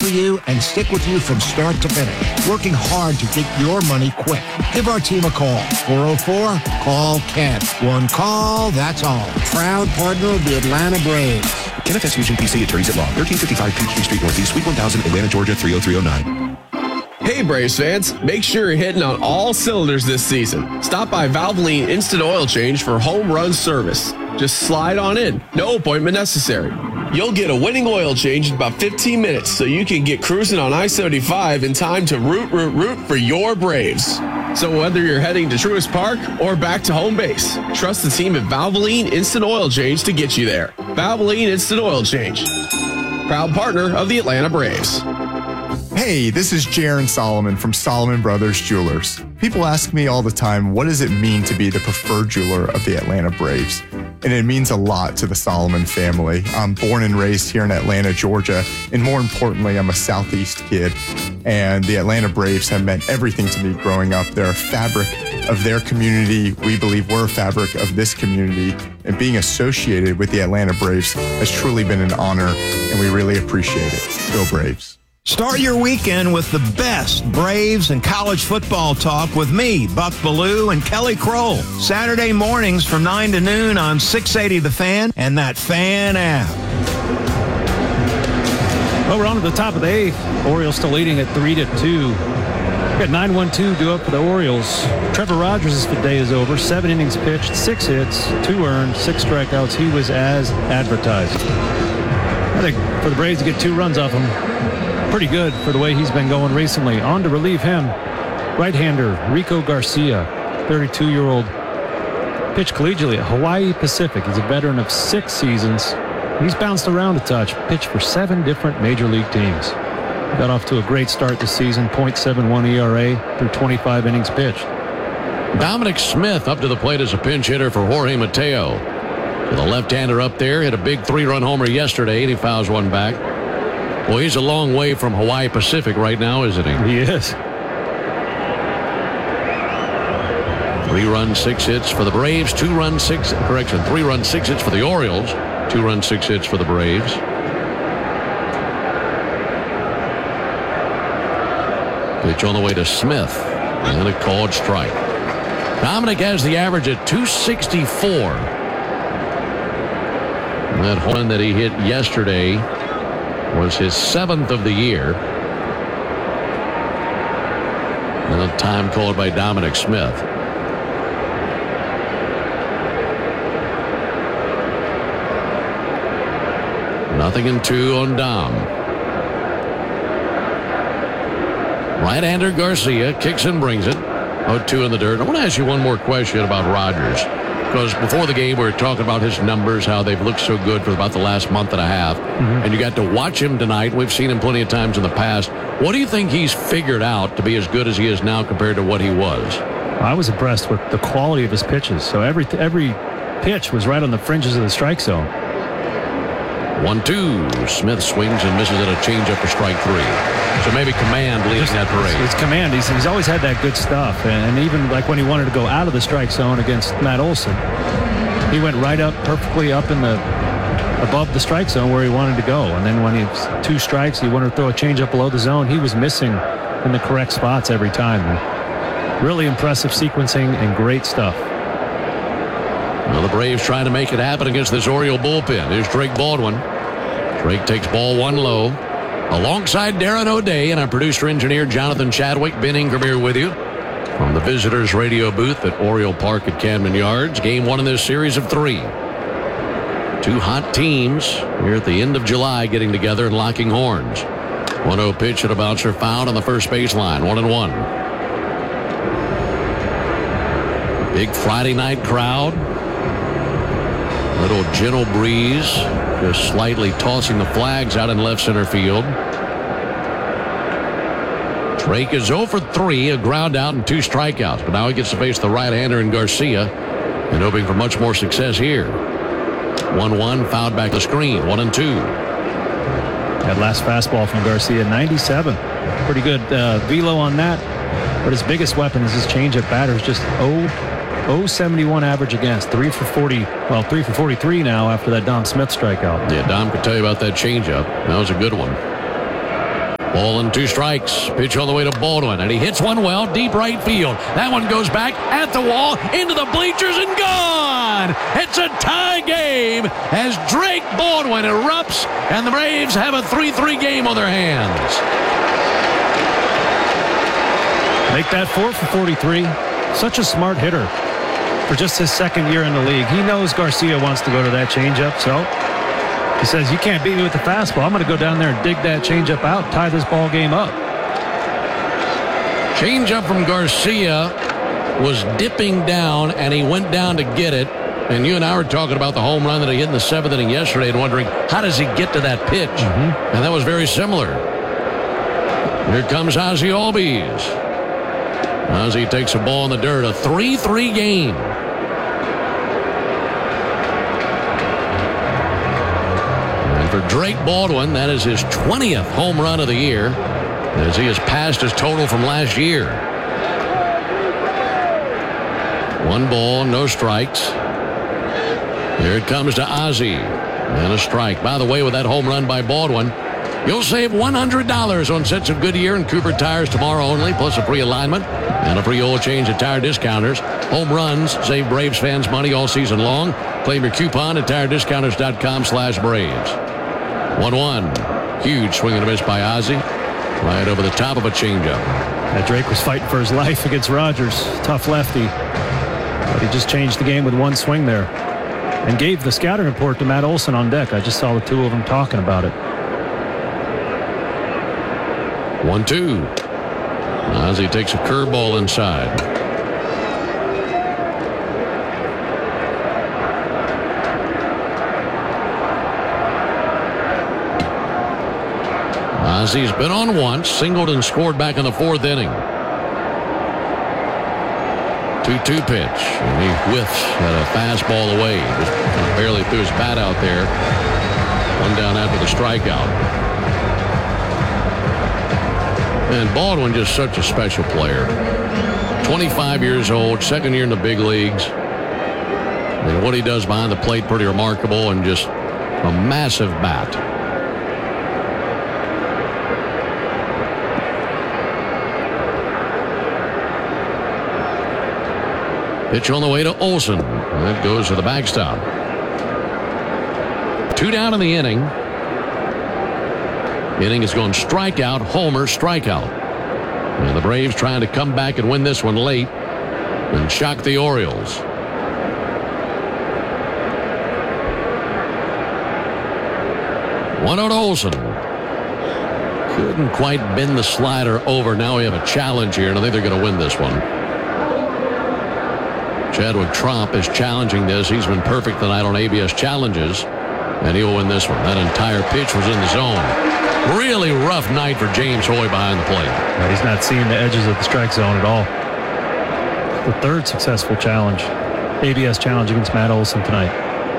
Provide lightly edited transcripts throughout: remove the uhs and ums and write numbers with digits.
for you and stick with you from start to finish, working hard to get your money quick. Give our team a call. 404-CALL-KEN. One call, that's all. Proud partner of the Atlanta Braves. Kenneth S. Nugent, PC, Attorneys at Law, 1355 Peachtree Street Northeast, Suite 1000, Atlanta, Georgia, 30309. Hey Braves fans, make sure you're hitting on all cylinders this season. Stop by Valvoline Instant Oil Change for home run service. Just slide on in, no appointment necessary. You'll get a winning oil change in about 15 minutes so you can get cruising on I-75 in time to root for your Braves. So whether you're heading to Truist Park or back to home base, trust the team at Valvoline Instant Oil Change to get you there. Valvoline Instant Oil Change, proud partner of the Atlanta Braves. Hey, this is Jaron Solomon from Solomon Brothers Jewelers. People ask me all the time, what does it mean to be the preferred jeweler of the Atlanta Braves? And it means a lot to the Solomon family. I'm born and raised here in Atlanta, Georgia, and more importantly, I'm a Southeast kid. And the Atlanta Braves have meant everything to me growing up. They're a fabric of their community. We believe we're a fabric of this community. And being associated with the Atlanta Braves has truly been an honor, and we really appreciate it. Go Braves. Start your weekend with the best Braves and college football talk with me, Buck Bellew, and Kelly Kroll. Saturday mornings from 9 to noon on 680 The Fan and that Fan app. Well, we're on to the top of the eighth. Orioles still leading at 3-2. Got 9-1-2 due up for the Orioles. Trevor Rogers' day is over. 7 innings pitched, 6 hits, 2 earned, 6 strikeouts. He was as advertised. I think for the Braves to get 2 runs off him, pretty good for the way he's been going recently. On to relieve him, right-hander Rico Garcia, 32-year-old, pitched collegiately at Hawaii Pacific. He's a veteran of 6 seasons. He's bounced around a touch, pitched for 7 different major league teams. Got off to a great start this season, .71 ERA through 25 innings pitched. Dominic Smith up to the plate as a pinch hitter for Jorge Mateo. With a left-hander up there, hit a big 3-run homer yesterday, and he fouls one back. Well, he's a long way from Hawaii Pacific right now, isn't he? He is. 3 runs, 6 hits for the Braves. 3 runs, 6 hits for the Orioles. 2 runs, 6 hits for the Braves. Pitch on the way to Smith. And a called strike. Dominic has the average at 264. That home run that he hit yesterday was his 7th of the year. And a time called by Dominic Smith. Nothing in 2 on Dom. Right-hander Garcia kicks and brings it. 0-2 in the dirt. I want to ask you one more question about Rogers. Because before the game, we were talking about his numbers, how they've looked so good for about the last month and a half. Mm-hmm. And you got to watch him tonight. We've seen him plenty of times in the past. What do you think he's figured out to be as good as he is now compared to what he was? I was impressed with the quality of his pitches. So every pitch was right on the fringes of the strike zone. 1-2. Smith swings and misses at a changeup for strike 3. So maybe command leading that parade. It's command. He's always had that good stuff. And even like when he wanted to go out of the strike zone against Matt Olson, he went right up, perfectly up in the above the strike zone where he wanted to go. And then when he was 2 strikes, he wanted to throw a changeup below the zone. He was missing in the correct spots every time. And really impressive sequencing and great stuff. Well, the Braves trying to make it happen against this Oriole bullpen. Here's Drake Baldwin. Drake takes ball 1 low. Alongside Darren O'Day and our producer-engineer Jonathan Chadwick, Ben Ingram here with you from the visitors' radio booth at Oriole Park at Camden Yards. Game 1 in this series of 3. 2 hot teams here at the end of July getting together and locking horns. 1-0 pitch at a bouncer fouled on the first baseline. 1-1. Big Friday night crowd. Little gentle breeze, just slightly tossing the flags out in left center field. Drake is 0 for 3, a ground out and 2 strikeouts, but now he gets to face the right-hander in Garcia and hoping for much more success here. 1-1, fouled back the screen. 1-2. That last fastball from Garcia, 97. Pretty good velo on that, but his biggest weapon is his changeup. Batter's just 0.71 average against, 3 for 40. Well, 3 for 43 now after that Dom Smith strikeout. Yeah, Dom could tell you about that changeup. That was a good one. Ball and 2 strikes. Pitch on the way to Baldwin, and he hits one well, deep right field. That one goes back at the wall, into the bleachers, and gone! It's a tie game as Drake Baldwin erupts, and the Braves have a 3-3 game on their hands. Make that 4 for 43. Such a smart hitter for just his second year in the league. He knows Garcia wants to go to that changeup, so he says, you can't beat me with the fastball. I'm going to go down there and dig that changeup out, tie this ball game up. Changeup from Garcia was dipping down, and he went down to get it. And you and I were talking about the home run that he hit in the 7th inning yesterday and wondering, how does he get to that pitch? And that was very similar. Here comes Ozzie Albies. Ozzie takes a ball in the dirt, a 3-3 game. For Drake Baldwin, that is his 20th home run of the year, as he has passed his total from last year. 1 ball, no strikes. Here it comes to Ozzie, and a strike. By the way, with that home run by Baldwin, you'll save $100 on sets of Goodyear and Cooper tires tomorrow only, plus a free alignment and a free oil change at Tire Discounters. Home runs save Braves fans money all season long. Claim your coupon at tirediscounters.com/Braves. 1-1. Huge swing and a miss by Ozzie. Right over the top of a changeup. Drake was fighting for his life against Rogers. Tough lefty. But he just changed the game with 1 swing there. And gave the scouting report to Matt Olson on deck. I just saw the 2 of them talking about it. 1-2. Ozzie takes a curveball inside. Ozzie's been on once, singled and scored back in the 4th inning. 2-2 pitch, and he whiffs at a fastball away. Just barely threw his bat out there. 1 down after the strikeout. And Baldwin, just such a special player. 25 years old, 2nd year in the big leagues. And what he does behind the plate, pretty remarkable, and just a massive bat. Pitch on the way to Olson. That goes to the backstop. 2 down in the inning. Inning has gone strikeout, homer, strikeout. And the Braves trying to come back and win this one late and shock the Orioles. One out Olson. Couldn't quite bend the slider over. Now we have a challenge here, and I think they're going to win this one. Chadwick Tromp is challenging this. He's been perfect tonight on ABS challenges, and he'll win this one. That entire pitch was in the zone. Really rough night for James Hoy behind the plate. He's not seeing the edges of the strike zone at all. The 3rd successful challenge, ABS challenge against Matt Olson tonight.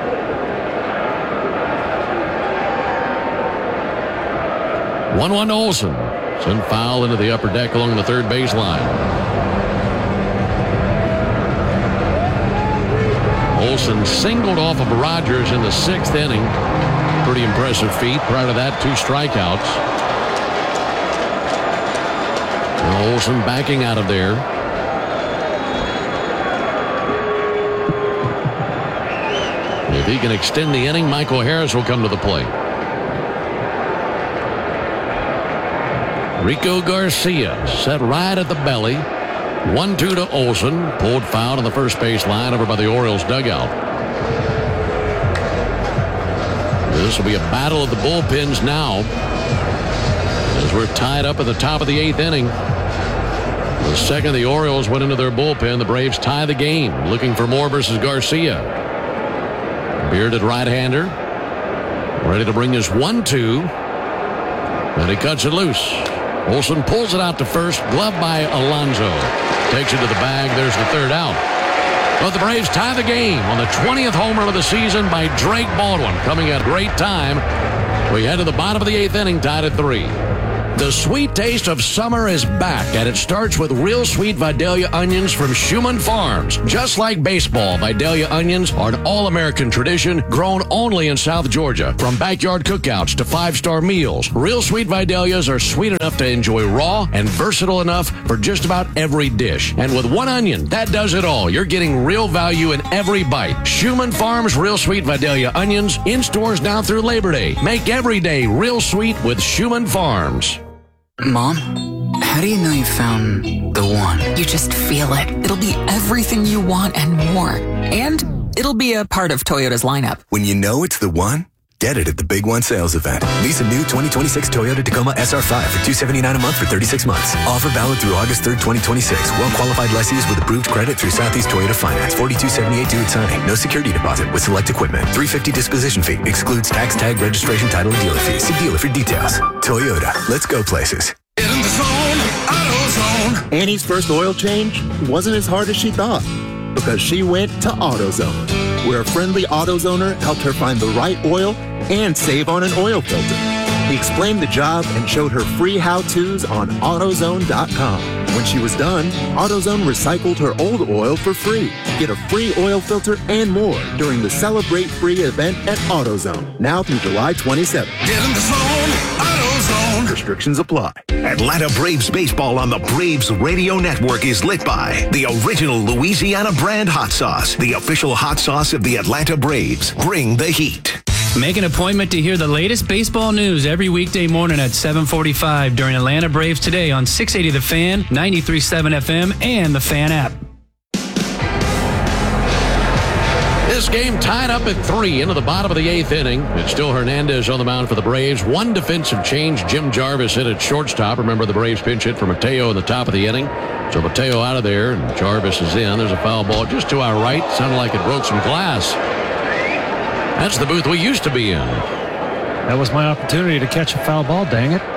One Olson. Sent foul into the upper deck along the 3rd baseline. Olson singled off of Rogers in the 6th inning. Pretty impressive feat. Prior to that, 2 strikeouts. And Olson backing out of there. If he can extend the inning, Michael Harris will come to the plate. Rico Garcia set right at the belly. 1-2 to Olson. Pulled foul on the first base line over by the Orioles dugout. This will be a battle of the bullpens now, as we're tied up at the top of the 8th inning. The second the Orioles went into their bullpen, the Braves tie the game, looking for more versus Garcia. Bearded right-hander, ready to bring his 1-2, and he cuts it loose. Olson pulls it out to first, gloved by Alonso. Takes it to the bag. There's the 3rd out. But the Braves tie the game on the 20th home run of the season by Drake Baldwin, coming at a great time. We head to the bottom of the 8th inning, tied at 3. The sweet taste of summer is back, and it starts with real sweet Vidalia onions from Schumann Farms. Just like baseball, Vidalia onions are an all-American tradition grown only in South Georgia. From backyard cookouts to five-star meals, real sweet Vidalias are sweet enough to enjoy raw and versatile enough for just about every dish. And with one onion, that does it all. You're getting real value in every bite. Schumann Farms Real Sweet Vidalia onions in stores now through Labor Day. Make every day real sweet with Schumann Farms. Mom, how do you know you found the one? You just feel it. It'll be everything you want and more. And it'll be a part of Toyota's lineup. When you know it's the one, get it at the Big One sales event. Lease a new 2026 Toyota Tacoma SR5 for $279 a month for 36 months. Offer valid through August 3rd, 2026. Well-qualified lessees with approved credit through Southeast Toyota Finance. $42.78 due at signing. No security deposit with select equipment. $350 disposition fee. Excludes tax, tag, registration, title, and dealer fees. See dealer for details. Toyota. Let's go places. In the zone, AutoZone. Annie's first oil change wasn't as hard as she thought because she went to AutoZone, where a friendly AutoZoner helped her find the right oil and save on an oil filter. He explained the job and showed her free how-tos on AutoZone.com. When she was done, AutoZone recycled her old oil for free. Get a free oil filter and more during the Celebrate Free event at AutoZone, now through July 27th. Get in the zone, AutoZone. Restrictions apply. Atlanta Braves baseball on the Braves Radio Network is lit by the original Louisiana brand hot sauce, the official hot sauce of the Atlanta Braves. Bring the heat. Make an appointment to hear the latest baseball news every weekday morning at 7:45 during Atlanta Braves Today on 680 The Fan, 93.7 FM, and the Fan app. This game tied up at 3 into the bottom of the 8th inning. It's still Hernandez on the mound for the Braves. One defensive change. Jim Jarvis hit at shortstop. Remember the Braves pinch hit for Mateo in the top of the inning. So Mateo out of there, and Jarvis is in. There's a foul ball just to our right. Sounded like it broke some glass. That's the booth we used to be in. That was my opportunity to catch a foul ball, dang it.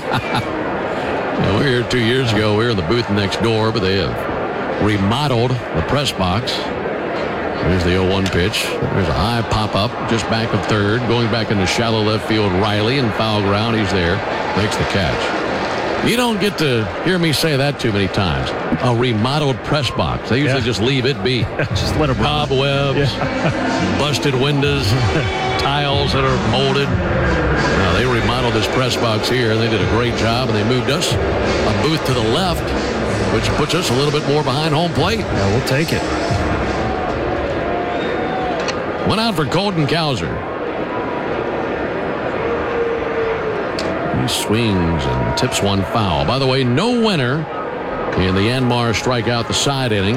We were here 2 years ago. We were in the booth next door, but they have remodeled the press box. There's the 0-1 pitch. There's a high pop-up just back of third. Going back into shallow left field, Riley in foul ground. He's there. Makes the catch. You don't get to hear me say that too many times. A remodeled press box. They usually just leave it be. Just let it run. Cobwebs, busted windows, tiles that are molded. Now, they remodeled this press box here, and they did a great job, and they moved us a booth to the left, which puts us a little bit more behind home plate. Yeah, we'll take it. Went out for Colton Cowser. He swings and tips one foul. By the way, no winner in the Yanmar strikeout the side inning.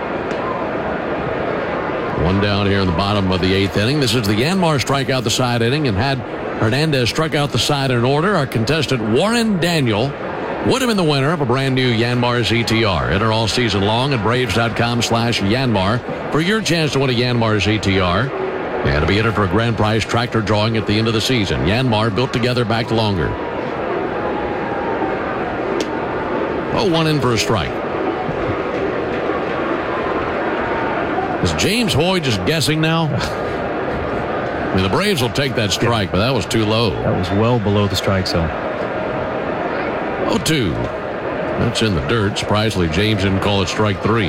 One down here in the bottom of the 8th inning. This is the Yanmar strikeout the side inning, and had Hernandez struck out the side in order, our contestant Warren Daniel would have been the winner of a brand new Yanmar ZTR. Enter all season long at Braves.com/Yanmar for your chance to win a Yanmar ZTR. And to be entered for a grand prize tractor drawing at the end of the season. Yanmar, built together, back longer. 0-1 in for a strike. Is James Hoy just guessing now? I mean, the Braves will take that strike, but that was too low. That was well below the strike zone. 0-2. That's in the dirt. Surprisingly, James didn't call it strike 3.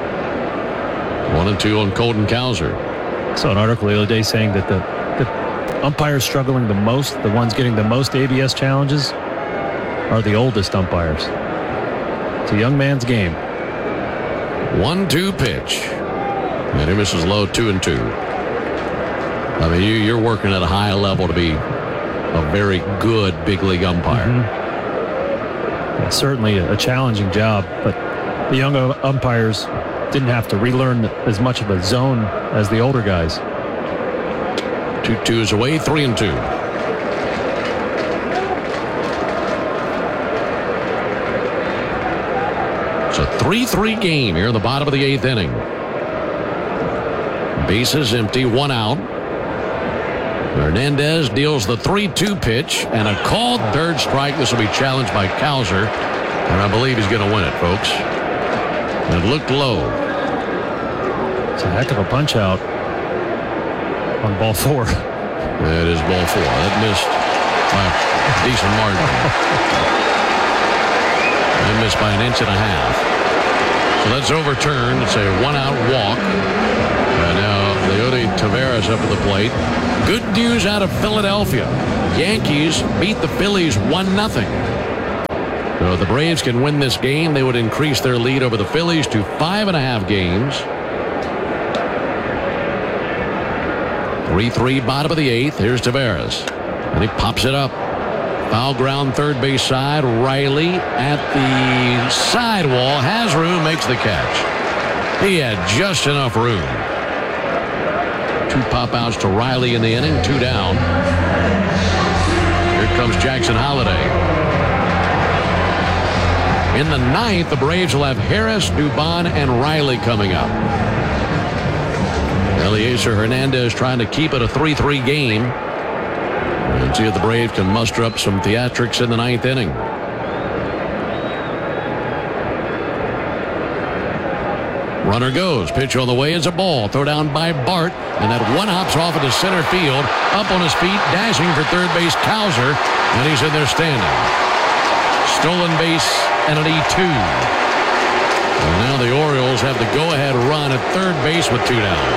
1-2 on Colton Cowser. I saw an article the other day saying that the umpires struggling the most, the ones getting the most ABS challenges, are the oldest umpires. It's a young man's game. 1-2 pitch. And he misses low, 2-2. I mean, you're working at a high level to be a very good big league umpire. Mm-hmm. It's certainly a challenging job, but the young umpires didn't have to relearn as much of a zone as the older guys. 2-2 away, 3-2. It's a 3-3 game here in the bottom of the 8th inning. Bases empty, 1 out. Hernandez deals the 3-2 pitch and a called third strike. This will be challenged by Cowser, and I believe he's going to win it, folks. It looked low. It's a heck of a punch out on ball 4. It is ball 4. That missed by a decent margin. Jarvis by 1.5 inches. So that's overturned. It's a one-out walk. And now Leody Taveras up at the plate. Good news out of Philadelphia. Yankees beat the Phillies 1-0. So if the Braves can win this game, they would increase their lead over the Phillies to 5.5 games. 3-3 bottom of the 8th. Here's Taveras. And he pops it up. Foul ground third base side. Riley at the sidewall. Has room. Makes the catch. He had just enough room. 2 pop outs to Riley in the inning. 2 down. Here comes Jackson Holliday. In the 9th, the Braves will have Harris, Dubon, and Riley coming up. Eliezer Hernandez trying to keep it a 3-3 game. And see if the Braves can muster up some theatrics in the 9th inning. Runner goes. Pitch on the way is a ball. Throw down by Bart. And that one hops off into center field. Up on his feet, dashing for third base, Cowser. And he's in there standing. Stolen base and an E2. And now the Orioles have the go-ahead run at third base with 2 down.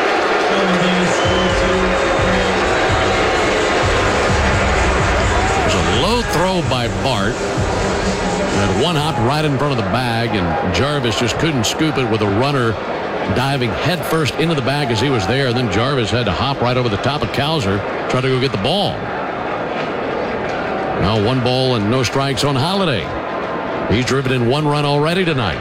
There's a low throw by Bart. That one hop right in front of the bag, and Jarvis just couldn't scoop it with a runner diving headfirst into the bag as he was there. And then Jarvis had to hop right over the top of Cowser, try to go get the ball. Now 1 ball and no strikes on Holliday. He's driven in 1 run already tonight.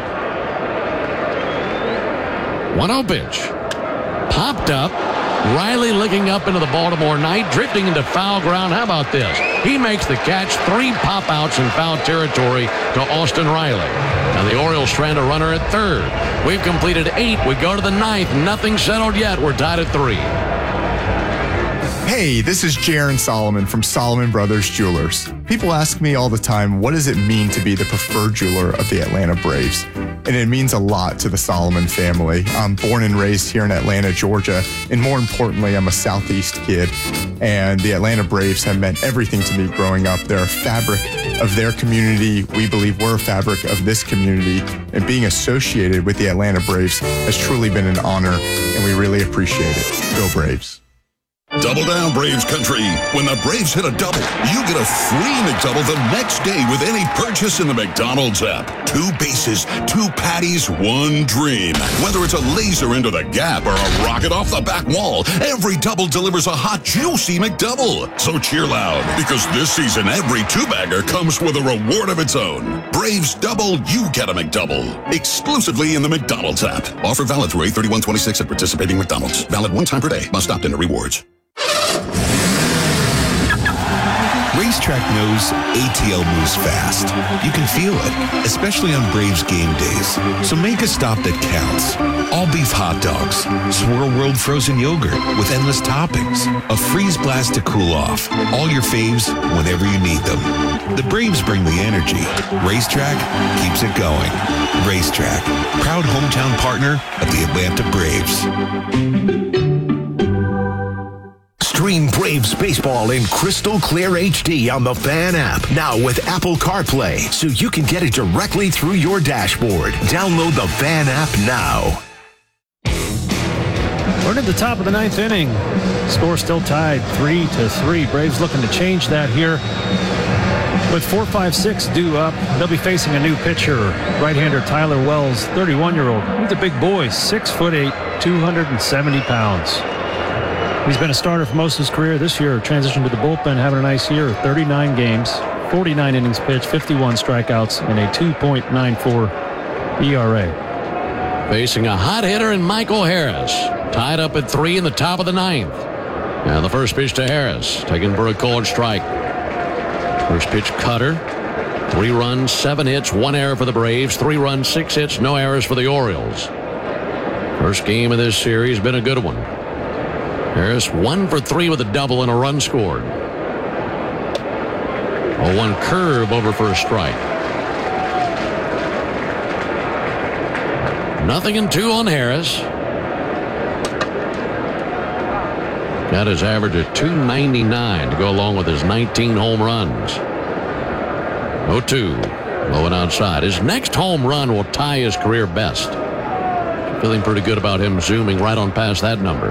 1-0 pitch. Popped up. Riley looking up into the Baltimore night, drifting into foul ground. How about this? He makes the catch. 3 pop outs in foul territory to Austin Riley. Now the Orioles strand a runner at third. We've completed 8. We go to the 9th. Nothing settled yet. We're tied at 3. Hey, this is Jaron Solomon from Solomon Brothers Jewelers. People ask me all the time, what does it mean to be the preferred jeweler of the Atlanta Braves? And it means a lot to the Solomon family. I'm born and raised here in Atlanta, Georgia, and more importantly, I'm a Southeast kid. And the Atlanta Braves have meant everything to me growing up. They're a fabric of their community. We believe we're a fabric of this community. And being associated with the Atlanta Braves has truly been an honor, and we really appreciate it. Go Braves. Double down, Braves country. When the Braves hit a double, you get a free McDouble the next day with any purchase in the McDonald's app. 2 bases, 2 patties, 1 dream. Whether it's a laser into the gap or a rocket off the back wall, every double delivers a hot, juicy McDouble. So cheer loud, because this season every 2-bagger comes with a reward of its own. Braves double, you get a McDouble. Exclusively in the McDonald's app. Offer valid through 8/31/26 at participating McDonald's. Valid 1 time per day. Must opt into rewards. Racetrack knows ATL moves fast. You can feel it, especially on Braves game days. So make a stop that counts. All beef hot dogs, Swirl World frozen yogurt with endless toppings, a freeze blast to cool off. All your faves whenever you need them. The Braves bring the energy. Racetrack keeps it going. Racetrack, proud hometown partner of the Atlanta Braves. Stream Braves baseball in crystal clear HD on the Fan app. Now with Apple CarPlay, so you can get it directly through your dashboard. Download the Fan app now. We're at the top of the 9th inning. Score still tied 3-3. Braves looking to change that here. With 4-5-6 due up, they'll be facing a new pitcher, right-hander Tyler Wells, 31-year-old. He's a big boy, 6'8", 270 pounds. He's been a starter for most of his career. This year, transitioned to the bullpen, having a nice year. 39 games, 49 innings pitched, 51 strikeouts, and a 2.94 ERA. Facing a hot hitter in Michael Harris. Tied up at 3 in the top of the 9th. And the first pitch to Harris, taken for a called strike. First pitch cutter. 3 runs, 7 hits, 1 error for the Braves. 3 runs, 6 hits, no errors for the Orioles. First game of this series been a good one. Harris 1 for 3 with a double and a run scored. 0-1 curve over for a strike. 0-2 on Harris. Got his average at .299 to go along with his 19 home runs. 0-2. Low and outside. His next home run will tie his career best. Feeling pretty good about him zooming right on past that number.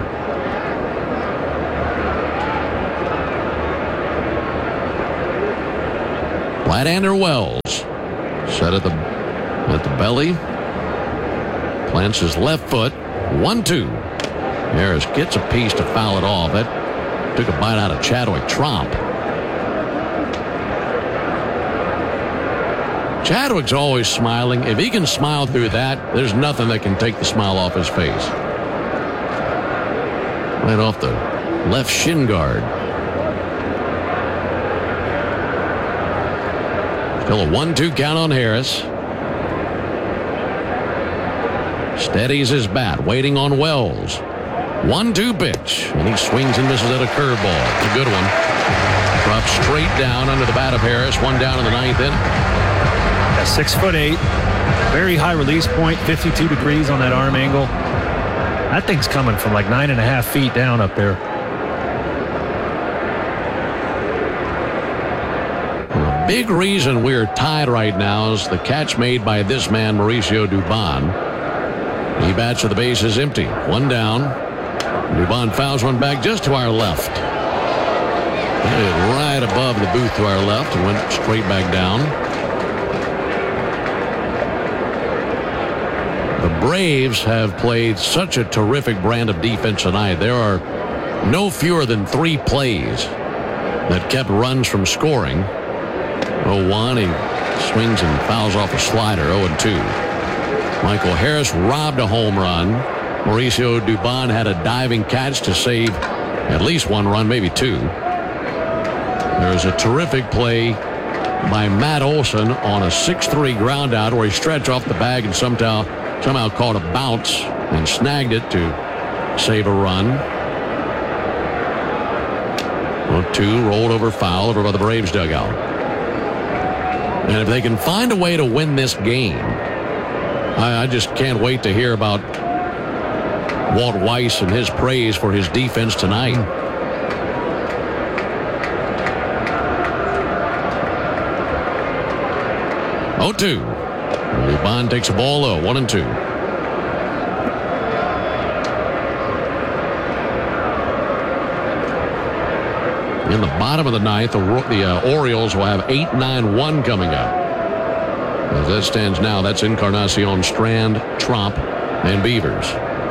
Right-hander Wells. Set at the belly. Plants his left foot. 1-2. Harris gets a piece to foul it off. That took a bite out of Chadwick Tromp. Chadwick's always smiling. If he can smile through that, there's nothing that can take the smile off his face. Right off the left shin guard. Still a 1-2 count on Harris. Steadies his bat, waiting on Wells. 1-2 pitch, and he swings and misses at a curveball. A good one. Drops straight down under the bat of Harris. One down in the ninth inning. 6'8", very high release point, 52 degrees on that arm angle. That thing's coming from like 9.5 feet down up there. The big reason we're tied right now is the catch made by this man, Mauricio Dubon. He bats with the bases empty. One down. Dubon fouls one back just to our left. Hit it right above the booth to our left and went straight back down. The Braves have played such a terrific brand of defense tonight. There are no fewer than 3 plays that kept runs from scoring. 0-1, he swings and fouls off a slider. 0-2. Michael Harris robbed a home run. Mauricio Dubon had a diving catch to save at least 1 run, maybe 2. There's a terrific play by Matt Olson on a 6-3 ground out where he stretched off the bag and somehow caught a bounce and snagged it to save a run. 0-2, rolled over foul over by the Braves dugout. And if they can find a way to win this game, I just can't wait to hear about Walt Weiss and his praise for his defense tonight. Oh-2. Dubon takes a ball low. 1-2. In the bottom of the ninth, the Orioles will have 8-9-1 coming up. As that stands now, that's Encarnacion, Strand, Tromp, and Beavers.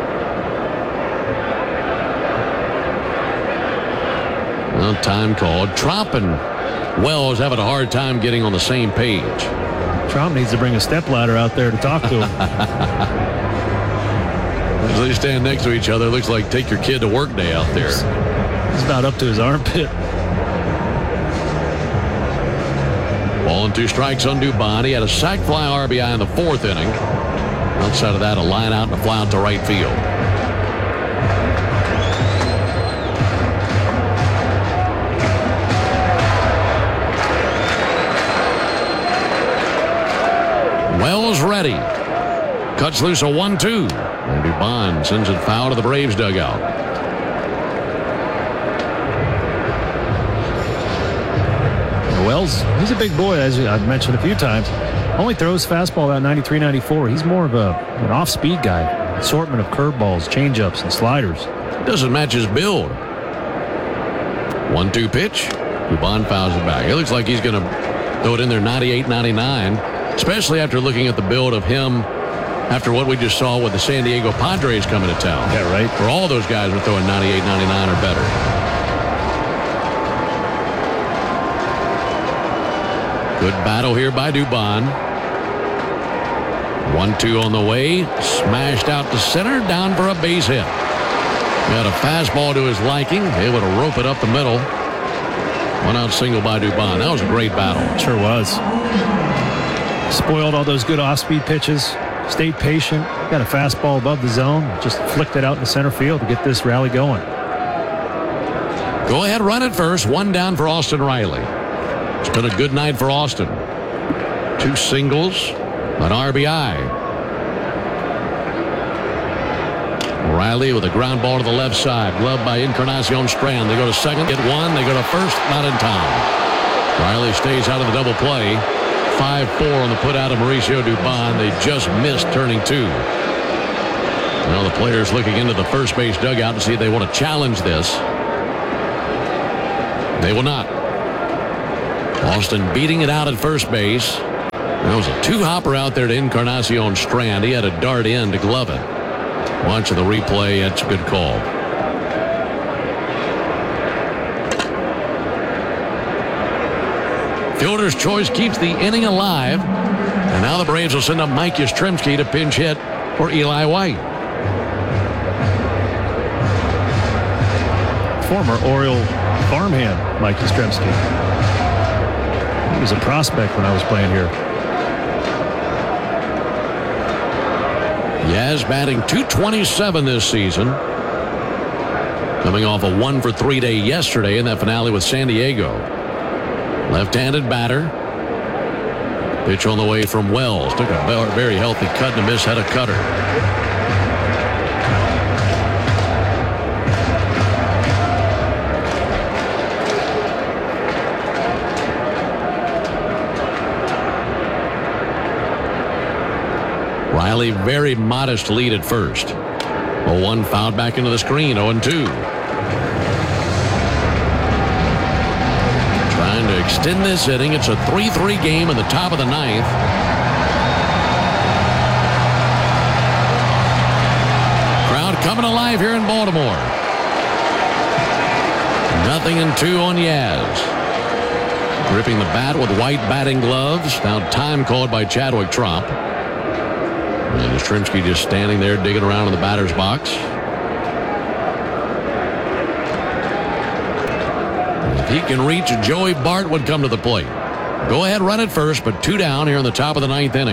Well, time called. Tromp and Wells having a hard time getting on the same page. Tromp needs to bring a stepladder out there to talk to him. As they stand next to each other, it looks like take your kid to work day out there. He's about up to his armpit. Ball and 2 strikes on Dubon. He had a sac fly RBI in the 4th inning. Outside of that, a line out and a fly out to right field. Wells ready. Cuts loose a 1-2. And Dubon sends it foul to the Braves dugout. Wells, he's a big boy, as I've mentioned a few times. Only throws fastball about 93, 94. He's more of an off-speed guy. Assortment of curveballs, changeups, and sliders. Doesn't match his build. 1-2 pitch. Dubon fouls it back. It looks like he's going to throw it in there 98, 99. Especially after looking at the build of him after what we just saw with the San Diego Padres coming to town. Yeah, right. Where all those guys were throwing 98, 99 or better. Good battle here by Dubon. 1-2 on the way. Smashed out to center. Down for a base hit. Got a fastball to his liking. Able to rope it up the middle. 1-out single by Dubon. That was a great battle. Sure was. Spoiled all those good off-speed pitches. Stayed patient. Got a fastball above the zone. Just flicked it out in the center field to get this rally going. Go ahead, run it first. 1 down for Austin Riley. It's been a good night for Austin. 2 singles, an RBI. Riley with a ground ball to the left side. Gloved by Encarnacion Strand. They go to second, get 1. They go to first, not in time. Riley stays out of the double play. 5-4 on the put out of Mauricio Dubon. They just missed turning 2. Now the players looking into the first base dugout to see if they want to challenge this. They will not. Austin beating it out at first base. There was a 2-hopper out there to Encarnacion Strand. He had a dart in to glove it. Watching the replay, that's a good call. Fielder's choice keeps the inning alive. And now the Braves will send up Mike Yastrzemski to pinch hit for Eli White. Former Oriole farmhand, Mike Yastrzemski. He was a prospect when I was playing here. Yaz batting .227 this season. Coming off a 1-for-3 day yesterday in that finale with San Diego. Left-handed batter. Pitch on the way from Wells. Took a very healthy cut and a miss. Had a cutter. Riley, very modest lead at first. 0-1 fouled back into the screen. 0-2. Trying to extend this inning. It's a 3-3 game in the top of the 9th. Crowd coming alive here in Baltimore. 0-2 on Yaz. Gripping the bat with white batting gloves. Now time called by Chadwick Tromp. And Yastrzemski just standing there digging around in the batter's box. If he can reach, Joey Bart would come to the plate. Go ahead, run it first, but 2 down here in the top of the 9th inning.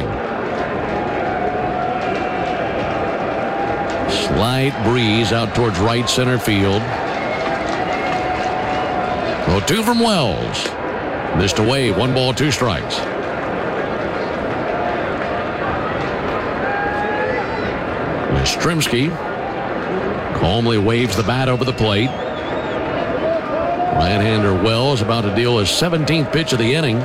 Slight breeze out towards right center field. 0-2 from Wells. Missed away. 1 ball, 2 strikes. Yastrzemski calmly waves the bat over the plate. Right-hander Wells about to deal his 17th pitch of the inning.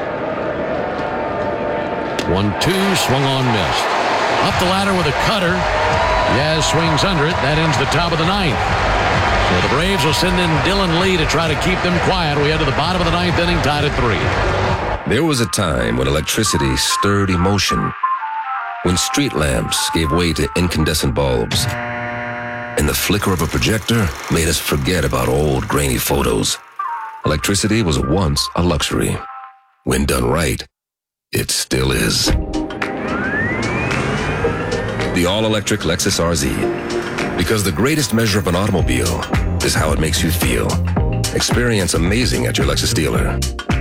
1-2, swung on, missed. Up the ladder with a cutter. Yaz swings under it. That ends the top of the 9th. So the Braves will send in Dylan Lee to try to keep them quiet. We head to the bottom of the 9th inning, tied at 3. There was a time when electricity stirred emotion. When street lamps gave way to incandescent bulbs, and the flicker of a projector made us forget about old grainy photos. Electricity was once a luxury. When done right, it still is. The all-electric Lexus RZ. Because the greatest measure of an automobile is how it makes you feel. Experience amazing at your Lexus dealer.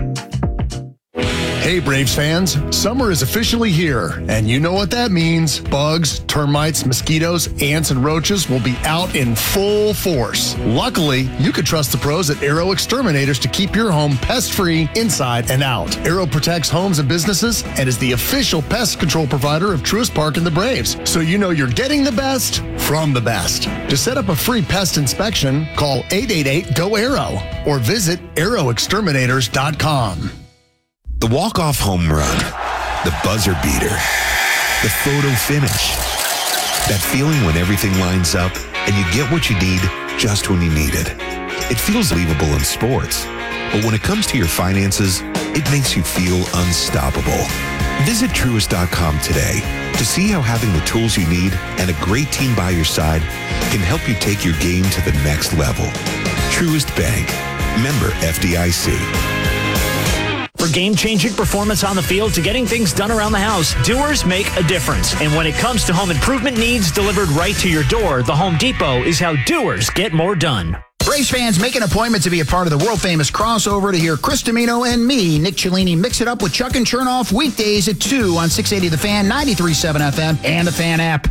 Hey Braves fans, summer is officially here, and you know what that means. Bugs, termites, mosquitoes, ants, and roaches will be out in full force. Luckily, you can trust the pros at Aero Exterminators to keep your home pest-free inside and out. Aero protects homes and businesses and is the official pest control provider of Truist Park and the Braves, so you know you're getting the best from the best. To set up a free pest inspection, call 888-GO-AERO or visit aeroexterminators.com. The walk-off home run, the buzzer beater, the photo finish. That feeling when everything lines up and you get what you need just when you need it. It feels believable in sports, but when it comes to your finances, it makes you feel unstoppable. Visit Truist.com today to see how having the tools you need and a great team by your side can help you take your game to the next level. Truist Bank. Member FDIC. For game-changing performance on the field to getting things done around the house, doers make a difference. And when it comes to home improvement needs delivered right to your door, the Home Depot is how doers get more done. Braves fans, make an appointment to be a part of the world-famous crossover to hear Chris Domino and me, Nick Cellini, mix it up with Chuck and Chernoff weekdays at 2 on 680 The Fan, 93.7 FM, and the Fan app.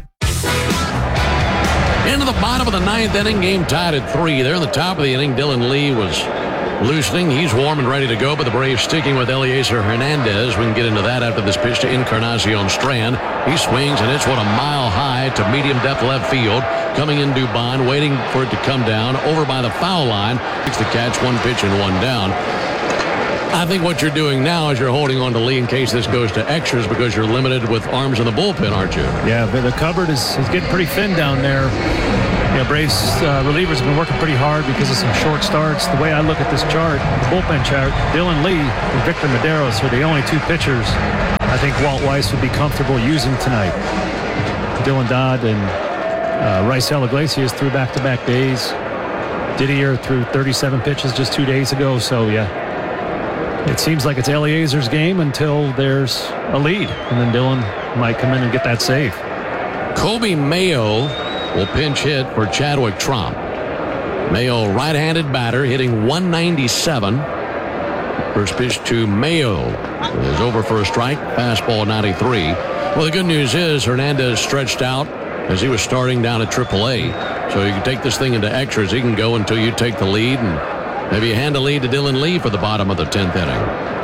Into the bottom of the 9th inning, game tied at 3. There in the top of the inning, Dylan Lee was loosening. He's warm and ready to go, but the Braves sticking with Eliezer Hernandez. We can get into that after this pitch to Encarnacion Strand. He swings, and it's a mile high to medium depth left field. Coming in Dubon, waiting for it to come down. Over by the foul line. Takes the catch, 1 pitch and 1 down. I think what you're doing now is you're holding on to Lee in case this goes to extras because you're limited with arms in the bullpen, aren't you? Yeah, but the cupboard is getting pretty thin down there. Braves relievers have been working pretty hard because of some short starts. The way I look at this chart, the bullpen chart, Dylan Lee and Victor Medeiros are the only two pitchers I think Walt Weiss would be comfortable using tonight. Dylan Dodd and Raisel Iglesias threw back-to-back days. Didier threw 37 pitches just 2 days ago. So, yeah, it seems like it's Eliezer's game until there's a lead. And then Dylan might come in and get that save. Kobe Mayo will pinch hit for Chadwick Tromp. Mayo, right-handed batter, hitting 197. First pitch to Mayo is over for a strike. Fastball 93. Well, the good news is Hernandez stretched out as he was starting down at AAA. So you can take this thing into extras. He can go until you take the lead, and maybe hand the lead to Dylan Lee for the bottom of the 10th inning.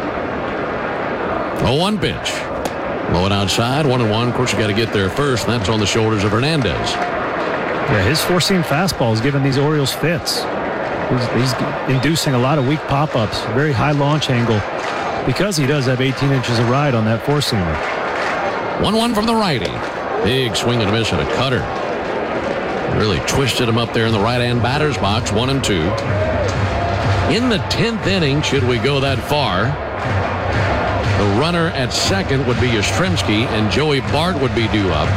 0-1 pitch. Low and outside, 1-1. Of course, you got to get there first, and that's on the shoulders of Hernandez. Yeah, his four-seam fastball is giving these Orioles fits. He's inducing a lot of weak pop-ups, very high launch angle, because he does have 18 inches of ride on that four-seamer. 1-1 from the righty. Big swing and a miss at a cutter. Really twisted him up there in the right-hand batter's box, 1-2. In the 10th inning, should we go that far, the runner at second would be Yastrzemski, and Joey Bart would be due up.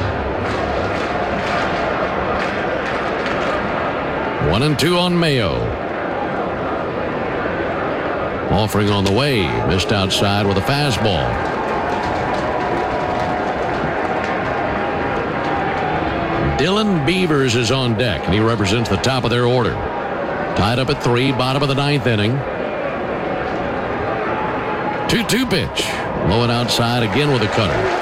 1-2 on Mayo. Offering on the way. Missed outside with a fastball. Dylan Beavers is on deck, and he represents the top of their order. Tied up at 3, bottom of the 9th inning. 2-2 pitch. Low and outside again with a cutter.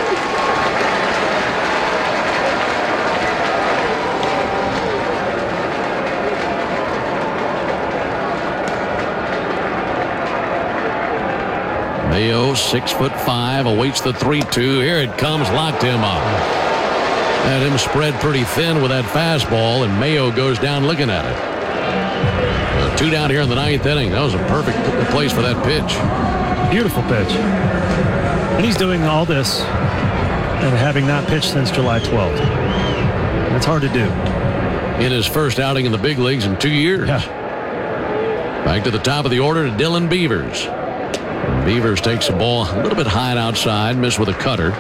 Mayo, 6'5", awaits the 3-2. Here it comes, locked him up. Had him spread pretty thin with that fastball, and Mayo goes down looking at it. 2 down here in the 9th inning. That was a perfect place for that pitch. Beautiful pitch. And he's doing all this and having not pitched since July 12th. That's hard to do. In his first outing in the big leagues in 2 years. Yeah. Back to the top of the order to Dylan Beavers. Beavers takes the ball a little bit high outside, missed with a cutter.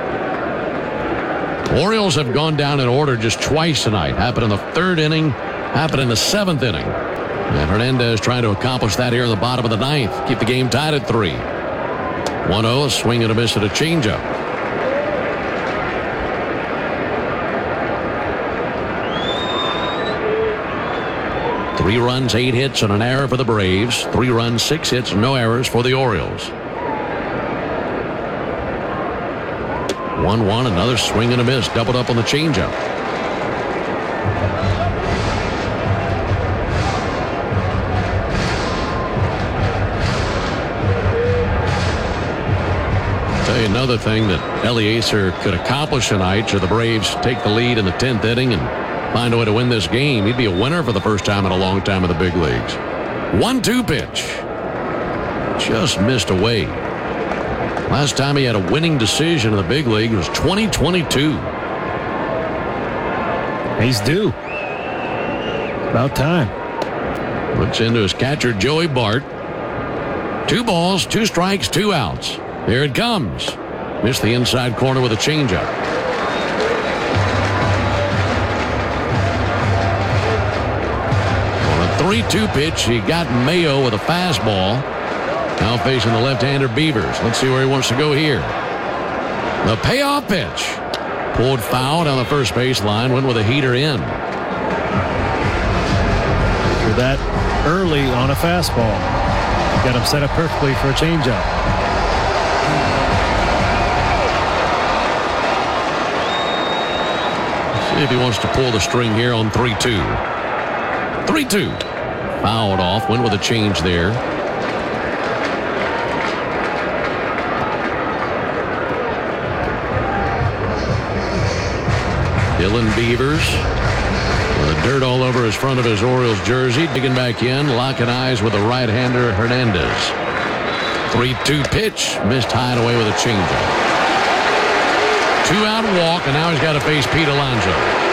Orioles have gone down in order just twice tonight. Happened in the 3rd inning, happened in the 7th inning. And Hernandez trying to accomplish that here in the bottom of the 9th. Keep the game tied at 3. 1-0, a swing and a miss at a changeup. Three runs, 8 hits, and an error for the Braves. 3 runs, 6 hits, no errors for the Orioles. 1-1, another swing and a miss, doubled up on the changeup. Tell you another thing that Eliezer could accomplish tonight should the Braves take the lead in the 10th inning and find a way to win this game. He'd be a winner for the first time in a long time in the big leagues. 1-2 pitch. Just missed away. Last time he had a winning decision in the big league was 2022. He's due. About time. Looks into his catcher, Joey Bart. 2 balls, 2 strikes, 2 outs. Here it comes. Missed the inside corner with a changeup. On a 3-2 pitch, he got Mayo with a fastball. Now facing the left-hander Beavers. Let's see where he wants to go here. The payoff pitch. Pulled foul down the first base line. Went with a heater in. For that early on a fastball. Got him set up perfectly for a changeup. See if he wants to pull the string here on 3-2. 3-2. Fouled off. Went with a change there. Dylan Beavers with a Dirt all over his front of his Orioles jersey. Digging back in, locking eyes with the right-hander Hernandez. 3-2 pitch. Missed high and away with a changeup. 2-out walk, and now he's got to face Pete Alonso.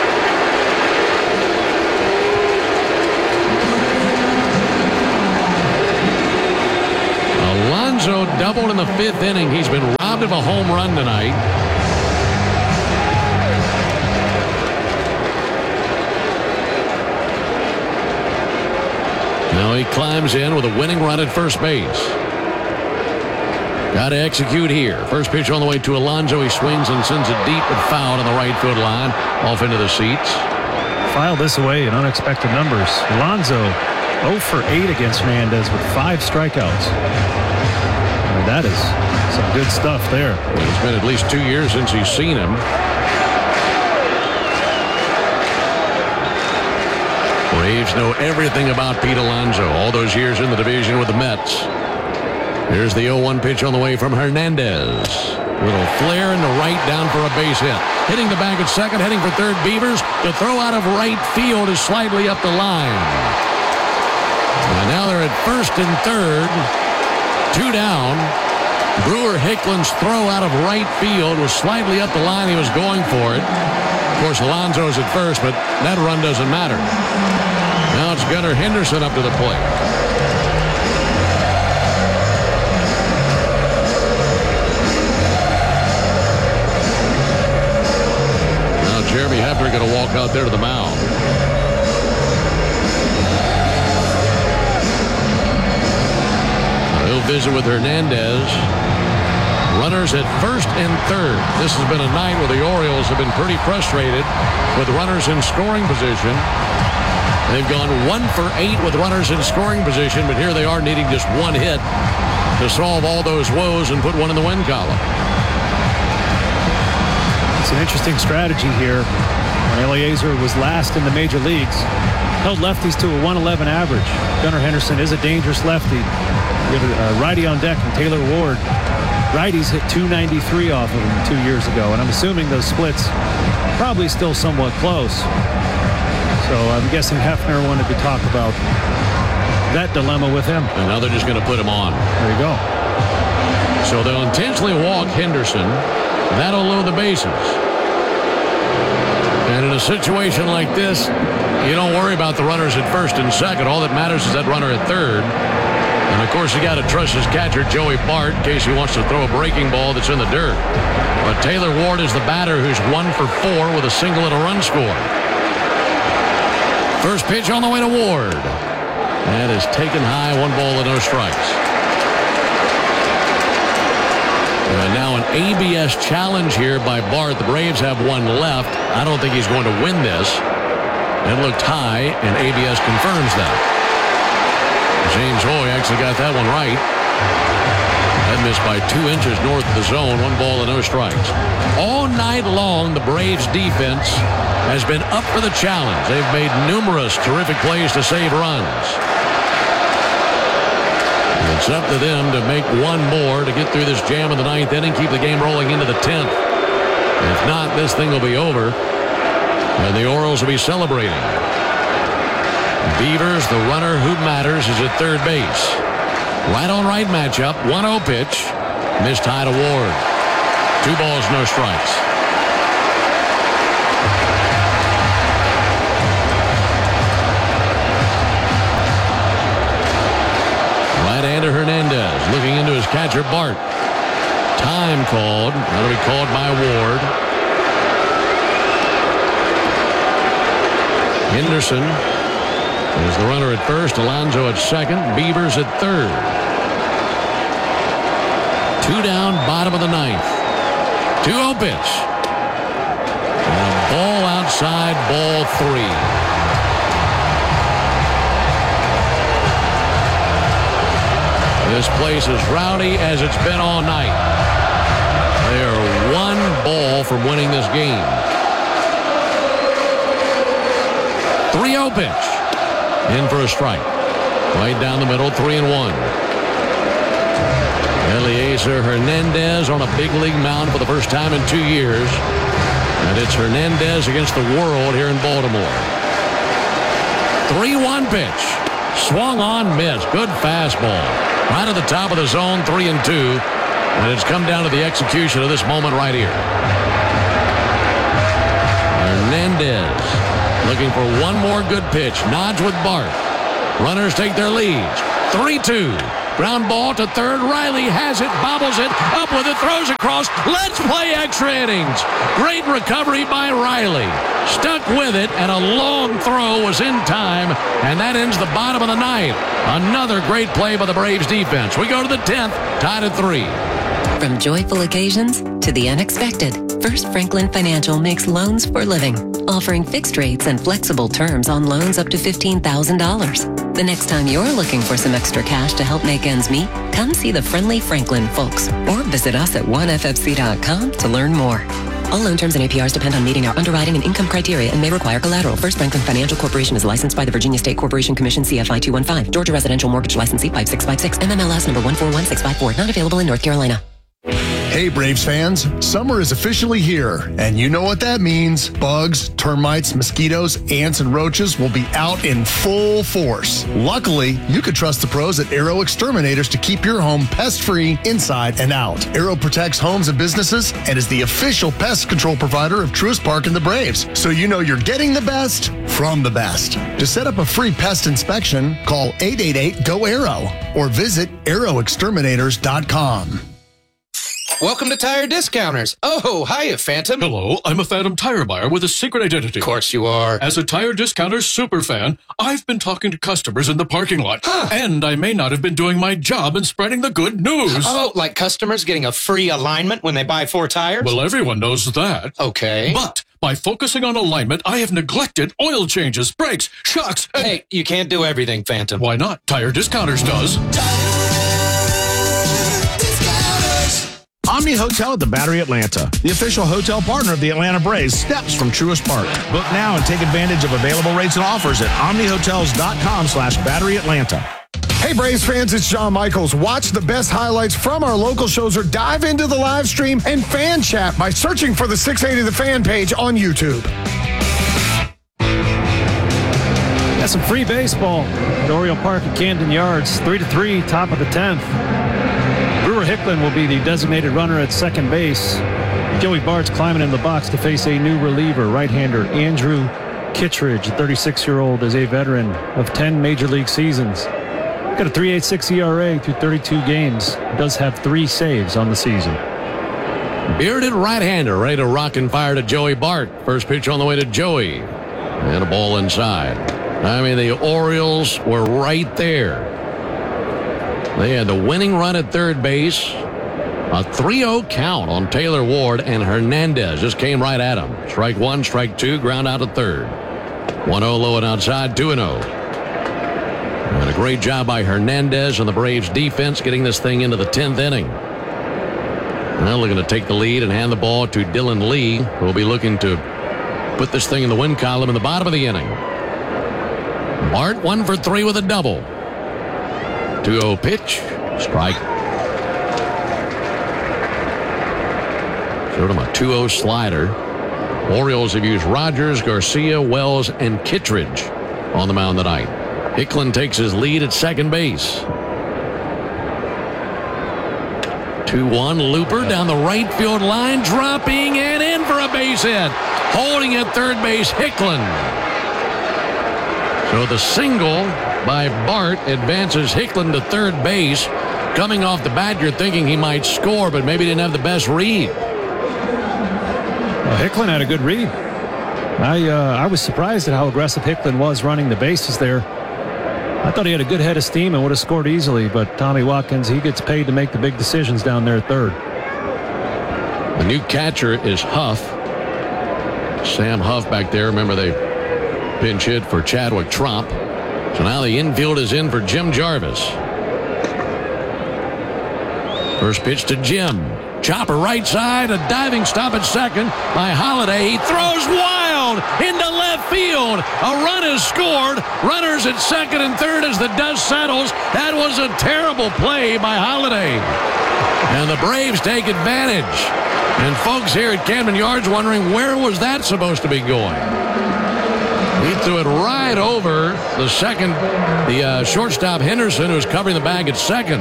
Alonso doubled in the 5th inning. He's been robbed of a home run tonight. Now he climbs in with a winning run at first base. Got to execute here. First pitch on the way to Alonso. He swings and sends it deep and foul on the right field line. Off into the seats. Filed this away in unexpected numbers. Alonso 0 for 8 against Hernandez with 5 strikeouts. I mean, that is some good stuff there. It's been at least 2 years since he's seen him. Braves know everything about Pete Alonso. All those years in the division with the Mets. Here's the 0-1 pitch on the way from Hernandez. Little flare in the right, down for a base hit. Hitting the bag at second, heading for third. Beavers. The throw out of right field is slightly up the line. And now they're at first and third. 2 down. Brewer Hicklin's throw out of right field was slightly up the line. He was going for it. Of course, Alonso's at first, but that run doesn't matter. Now it's Gunnar Henderson up to the plate. Now Jeremy Hefner going to walk out there to the mound. He'll visit with Hernandez. Runners at first and third. This has been a night where the Orioles have been pretty frustrated with runners in scoring position. They've gone 1 for 8 with runners in scoring position, but here they are needing just 1 hit to solve all those woes and put one in the win column. It's an interesting strategy here. When Eliezer was last in the major leagues, held lefties to a 111 average. Gunnar Henderson is a dangerous lefty. You have a righty on deck and Taylor Ward. Righties hit 293 off of him 2 years ago, and I'm assuming those splits probably still somewhat close. So I'm guessing Hefner wanted to talk about that dilemma with him. And now they're just going to put him on. There you go. So they'll intentionally walk Henderson. That'll load the bases. And in a situation like this, you don't worry about the runners at first and second. All that matters is that runner at third. And, of course, you got to trust his catcher, Joey Bart, in case he wants to throw a breaking ball that's in the dirt. But Taylor Ward is the batter who's 1 for 4 with a single and a run score. First pitch on the way to Ward. That is taken high, 1 ball and no strikes. And now an ABS challenge here by Bart. The Braves have 1 left. I don't think he's going to win this. It looked high, and ABS confirms that. James Hoy actually got that one right. That missed by 2 inches north of the zone. 1 ball and no strikes. All night long, the Braves defense has been up for the challenge. They've made numerous terrific plays to save runs. It's up to them to make 1 more to get through this jam in the 9th inning, keep the game rolling into the 10th. If not, this thing will be over, and the Orioles will be celebrating. Beavers, the runner who matters, is at third base. Right on right matchup. 1-0 pitch. Missed high to Ward. 2 balls, no strikes. Right-hander Hernandez looking into his catcher Bart. Time called. That'll be called by Ward. Henderson is the runner at first. Alonso at second. Beavers at third. 2 down, bottom of the 9th. 2-0 pitch. And a ball outside, ball 3. This place is rowdy as it's been all night. They are 1 ball from winning this game. 3-0 pitch. In for a strike. Right down the middle, 3-1. Eliezer Hernandez on a big league mound for the first time in 2 years. And it's Hernandez against the world here in Baltimore. 3-1 pitch. Swung on, missed. Good fastball. Right at the top of the zone, 3-2. And it's come down to the execution of this moment right here. Hernandez looking for one more good pitch. Nods with Bart. Runners take their leads. 3-2. Ground ball to third. Riley has it, bobbles it, up with it, throws across. Let's play extra innings. Great recovery by Riley. Stuck with it, and a long throw was in time, and that ends the bottom of the ninth. Another great play by the Braves defense. We go to the 10th, tied at 3. From joyful occasions to the unexpected, First Franklin Financial makes loans for living, offering fixed rates and flexible terms on loans up to $15,000. The next time you're looking for some extra cash to help make ends meet, come see the friendly Franklin folks or visit us at oneffc.com to learn more. All loan terms and APRs depend on meeting our underwriting and income criteria and may require collateral. First Franklin Financial Corporation is licensed by the Virginia State Corporation Commission, CFI 215. Georgia Residential Mortgage Licensee 5656, MMLS number 141654. Not available in North Carolina. Hey, Braves fans, summer is officially here, and you know what that means. Bugs, termites, mosquitoes, ants, and roaches will be out in full force. Luckily, you can trust the pros at Arrow Exterminators to keep your home pest-free inside and out. Arrow protects homes and businesses and is the official pest control provider of Truist Park and the Braves, so you know you're getting the best from the best. To set up a free pest inspection, call 888-GO-ARROW or visit arrowexterminators.com. Welcome to Tire Discounters. Oh, hiya, Phantom. Hello, I'm a Phantom tire buyer with a secret identity. Of course you are. As a Tire Discounters superfan, I've been talking to customers in the parking lot. And I may not have been doing my job in spreading the good news. Oh, like customers getting a free alignment when they buy 4 tires? Well, everyone knows that. Okay. But by focusing on alignment, I have neglected oil changes, brakes, shocks, and... Hey, you can't do everything, Phantom. Why not? Tire Discounters does. Omni Hotel at the Battery Atlanta, the official hotel partner of the Atlanta Braves, steps from Truist Park. Book now and take advantage of available rates and offers at omnihotels.com/Battery Atlanta. Hey, Braves fans, it's John Michaels. Watch the best highlights from our local shows or dive into the live stream and fan chat by searching for the 680 The Fan page on YouTube. Got some free baseball at Oriole Park at Camden Yards. 3-3, top of the 10th. Brewer Hicklin will be the designated runner at second base. Joey Bart's climbing in the box to face a new reliever, right-hander Andrew Kittredge, 36-year-old, is a veteran of 10 major league seasons. Got a 3.86 ERA through 32 games. Does have 3 saves on the season. Bearded right-hander ready to rock and fire to Joey Bart. First pitch on the way to Joey. And a ball inside. I mean, the Orioles were right there. They had the winning run at third base. A 3-0 count on Taylor Ward, and Hernandez just came right at him. Strike 1, strike 2, ground out to third. 1-0 low and outside, 2-0. And a great job by Hernandez and the Braves defense getting this thing into the 10th inning. Now looking to take the lead and hand the ball to Dylan Lee, who will be looking to put this thing in the win column in the bottom of the inning. Bart 1 for 3 with a double. 2-0 pitch. Strike. Showed him a 2-0 slider. Orioles have used Rogers, Garcia, Wells, and Kittredge on the mound tonight. Hicklin takes his lead at second base. 2-1 looper down the right field line, dropping and in for a base hit. Holding at third base, Hicklin. So the single by Bart advances Hicklin to third base. Coming off the bat, you're thinking he might score, but maybe didn't have the best read. Well, Hicklin had a good read. I was surprised at how aggressive Hicklin was running the bases there. I thought he had a good head of steam and would have scored easily, but Tommy Watkins, he gets paid to make the big decisions down there at third. The new catcher is Huff. Sam Huff back there. Remember, they pinch hit for Chadwick Tromp. So now the infield is in for Jim Jarvis. First pitch to Jim. Chopper right side, a diving stop at second by Holiday. He throws wild into left field. A run is scored. Runners at second and third as the dust settles. That was a terrible play by Holiday. And the Braves take advantage. And folks here at Camden Yards wondering, where was that supposed to be going? He threw it right over the shortstop Henderson, who's covering the bag at second.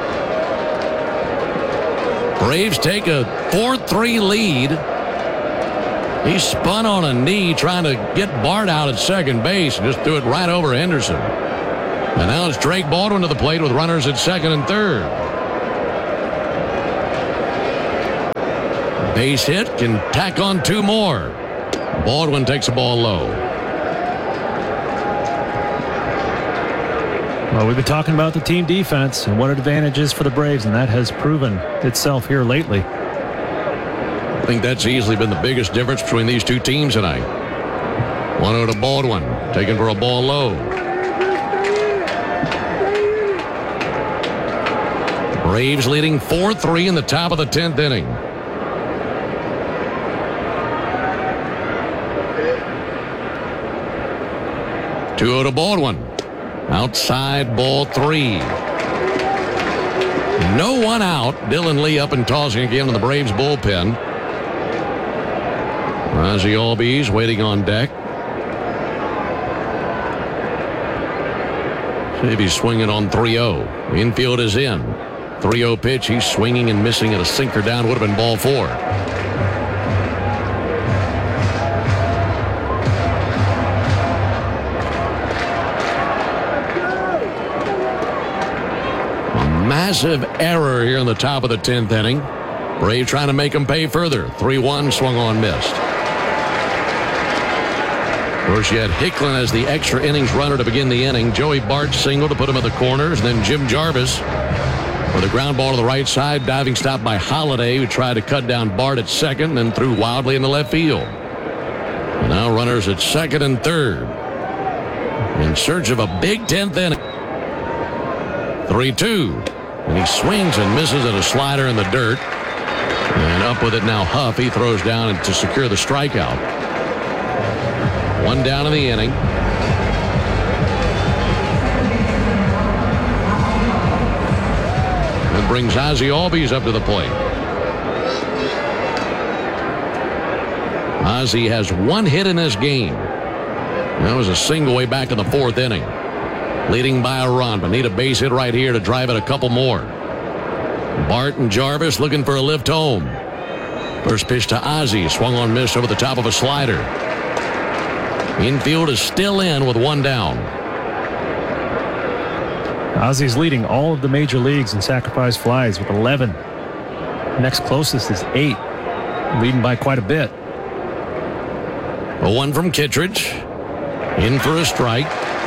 Braves take a 4-3 lead. He spun on a knee trying to get Bart out at second base and just threw it right over Henderson. And now it's Drake Baldwin to the plate with runners at second and third. Base hit, can tack on 2 more. Baldwin takes the ball low. Well, we've been talking about the team defense and what advantage is for the Braves, and that has proven itself here lately. I think that's easily been the biggest difference between these two teams tonight. 1-0 to Baldwin, taken for a ball low. Braves leading 4-3 in the top of the 10th inning. Two to Baldwin. Outside, ball 3. No one out. Dylan Lee up and tossing again in the Braves bullpen. Ozzie Albies waiting on deck. See if he's swinging on 3-0. Infield is in. 3-0 pitch. He's swinging and missing at a sinker down. Would have been ball 4. Massive error here in the top of the 10th inning. Braves trying to make them pay further. 3-1, swung on, missed. Of course, you had Hicklin as the extra innings runner to begin the inning. Joey Bart single to put him at the corners. And then Jim Jarvis with a ground ball to the right side. Diving stop by Holiday, who tried to cut down Bart at second and threw wildly in the left field. And now runners at second and third. In search of a big 10th inning. 3-2. And he swings and misses at a slider in the dirt. And up with it now Huff. He throws down to secure the strikeout. 1 down in the inning. And brings Ozzie Albies up to the plate. Ozzie has 1 hit in this game. That was a single way back in the 4th inning. Leading by a run, but need a base hit right here to drive it a couple more. Bart and Jarvis looking for a lift home. First pitch to Ozzie, swung on, miss over the top of a slider. Infield is still in with 1 down. Ozzie's leading all of the major leagues in sacrifice flies with 11. Next closest is 8, leading by quite a bit. A 1 from Kittredge, in for a strike.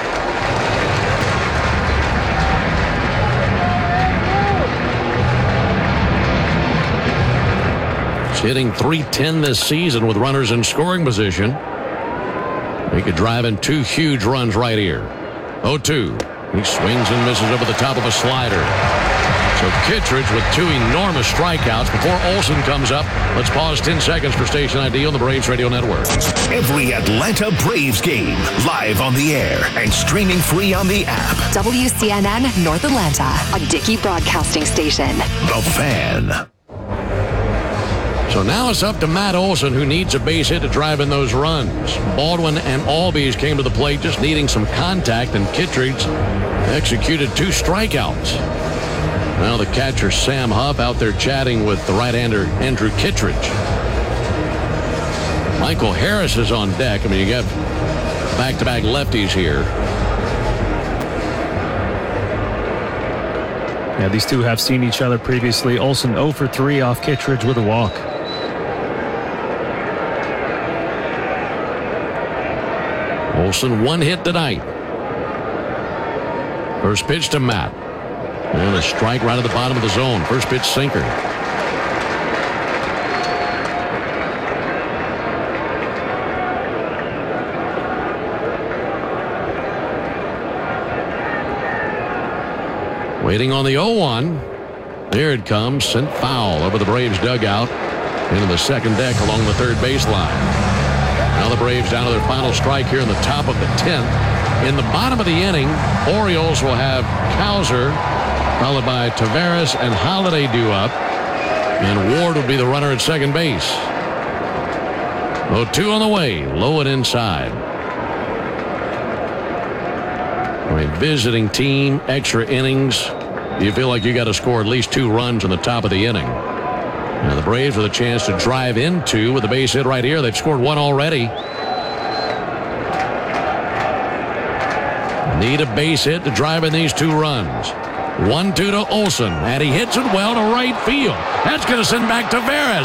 Hitting .310 this season with runners in scoring position. He could drive in 2 huge runs right here. 0-2. He swings and misses over the top of a slider. So Kittredge with 2 enormous strikeouts. Before Olsen comes up, let's pause 10 seconds for Station ID on the Braves Radio Network. Every Atlanta Braves game live on the air and streaming free on the app. WCNN North Atlanta, a Dickey broadcasting station. The Fan. So now it's up to Matt Olson, who needs a base hit to drive in those runs. Baldwin and Albies came to the plate just needing some contact, and Kittredge executed 2 strikeouts. Now the catcher Sam Huff out there chatting with the right-hander Andrew Kittredge. Michael Harris is on deck. I mean, you got back-to-back lefties here. Yeah, these two have seen each other previously. Olsen 0 for 3 off Kittredge with a walk. Olsen 1 hit tonight. First pitch to Matt. And a strike right at the bottom of the zone. First pitch sinker. Waiting on the 0-1. There it comes. Sent foul over the Braves dugout into the second deck along the third baseline. Now the Braves down to their final strike here in the top of the 10th. In the bottom of the inning, Orioles will have Cowser, followed by Taveras and Holiday due up. And Ward will be the runner at second base. 0-2 on the way. Low and inside. I mean, visiting team, extra innings. You feel like you got to score at least 2 runs in the top of the inning. Now the Braves with a chance to drive into with a base hit right here. They've scored 1 already. Need a base hit to drive in these 2 runs. 1-2 to Olsen, and he hits it well to right field. That's going to send back Taveras.